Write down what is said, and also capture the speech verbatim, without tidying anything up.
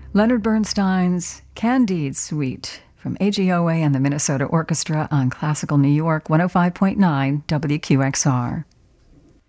Leonard Bernstein's Candide Suite from A G O A and the Minnesota Orchestra on Classical New York one oh five point nine W Q X R.